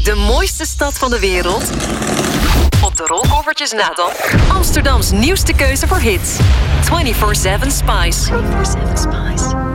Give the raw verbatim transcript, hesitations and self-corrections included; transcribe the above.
de mooiste stad van de wereld? Op de rolkoffertjes na dan Amsterdams nieuwste keuze voor hits. vierentwintig zeven Spice. vierentwintig zeven Spice.